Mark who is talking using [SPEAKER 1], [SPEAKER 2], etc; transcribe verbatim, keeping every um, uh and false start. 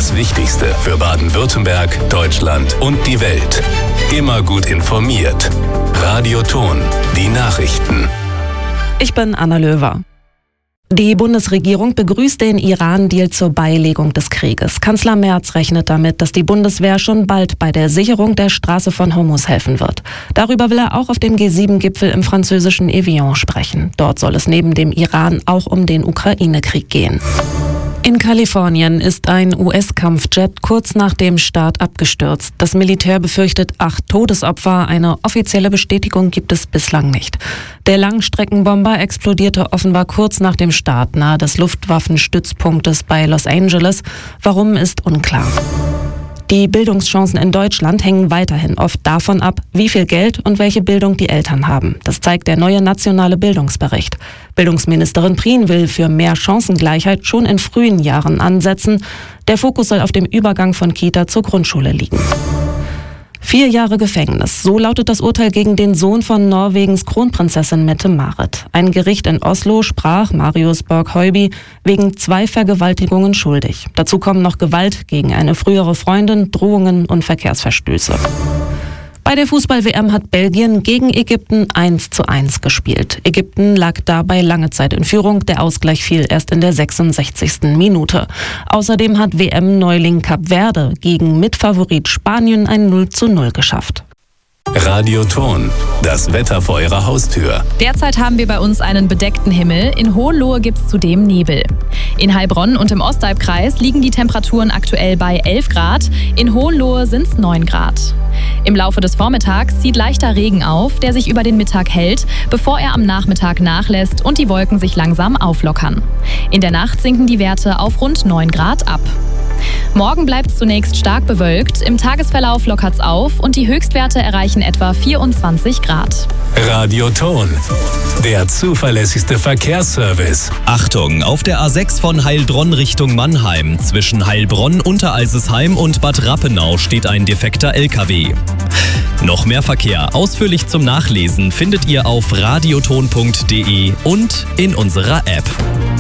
[SPEAKER 1] Das Wichtigste für Baden-Württemberg, Deutschland und die Welt. Immer gut informiert. Radio Ton, die Nachrichten.
[SPEAKER 2] Ich bin Anna Löwer. Die Bundesregierung begrüßt den Iran-Deal zur Beilegung des Krieges. Kanzler Merz rechnet damit, dass die Bundeswehr schon bald bei der Sicherung der Straße von Hormuz helfen wird. Darüber will er auch auf dem G sieben Gipfel im französischen Evian sprechen. Dort soll es neben dem Iran auch um den Ukraine-Krieg gehen. In Kalifornien ist ein U S-Kampfjet kurz nach dem Start abgestürzt. Das Militär befürchtet acht Todesopfer. Eine offizielle Bestätigung gibt es bislang nicht. Der Langstreckenbomber explodierte offenbar kurz nach dem Start nahe des Luftwaffenstützpunktes bei Los Angeles. Warum, ist unklar. Die Bildungschancen in Deutschland hängen weiterhin oft davon ab, wie viel Geld und welche Bildung die Eltern haben. Das zeigt der neue nationale Bildungsbericht. Bildungsministerin Prien will für mehr Chancengleichheit schon in frühen Jahren ansetzen. Der Fokus soll auf dem Übergang von Kita zur Grundschule liegen. Vier Jahre Gefängnis. So lautet das Urteil gegen den Sohn von Norwegens Kronprinzessin Mette-Marit. Ein Gericht in Oslo sprach Marius Borg-Høiby wegen zwei Vergewaltigungen schuldig. Dazu kommen noch Gewalt gegen eine frühere Freundin, Drohungen und Verkehrsverstöße. Bei der Fußball-W M hat Belgien gegen Ägypten eins zu eins gespielt. Ägypten lag dabei lange Zeit in Führung. Der Ausgleich fiel erst in der sechsundsechzigsten Minute. Außerdem hat W M-Neuling Kap Verde gegen Mitfavorit Spanien ein null zu null geschafft.
[SPEAKER 1] Radio Ton, das Wetter vor Ihrer Haustür.
[SPEAKER 3] Derzeit haben wir bei uns einen bedeckten Himmel. In Hohenlohe gibt es zudem Nebel. In Heilbronn und im Ostalbkreis liegen die Temperaturen aktuell bei elf Grad. In Hohenlohe sind es neun Grad. Im Laufe des Vormittags zieht leichter Regen auf, der sich über den Mittag hält, bevor er am Nachmittag nachlässt und die Wolken sich langsam auflockern. In der Nacht sinken die Werte auf rund neun Grad ab. Morgen bleibt es zunächst stark bewölkt, im Tagesverlauf lockert's auf und die Höchstwerte erreichen etwa vierundzwanzig Grad.
[SPEAKER 1] Radio Ton, der zuverlässigste Verkehrsservice.
[SPEAKER 4] Achtung, auf der A sechs von Heilbronn Richtung Mannheim. Zwischen Heilbronn, Unteralsesheim und Bad Rappenau steht ein defekter L K W. Noch mehr Verkehr ausführlich zum Nachlesen findet ihr auf radioton punkt de und in unserer App.